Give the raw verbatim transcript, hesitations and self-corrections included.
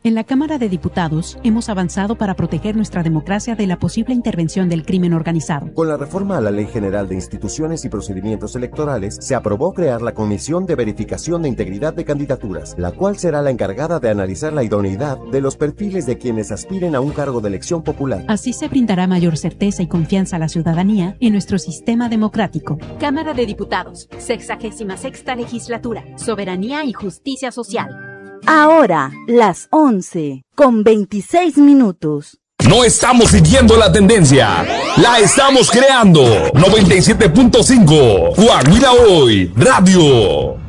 En la Cámara de Diputados hemos avanzado para proteger nuestra democracia de la posible intervención del crimen organizado. Con la reforma a la Ley General de Instituciones y Procedimientos Electorales, se aprobó crear la Comisión de Verificación de Integridad de Candidaturas, la cual será la encargada de analizar la idoneidad de los perfiles de quienes aspiren a un cargo de elección popular. Así se brindará mayor certeza y confianza a la ciudadanía en nuestro sistema democrático. Cámara de Diputados, sexagésima sexta legislatura, soberanía y justicia social. Ahora, las once, con veintiséis minutos. No estamos siguiendo la tendencia, la estamos creando. noventa y siete punto cinco, Guajira Hoy, Radio.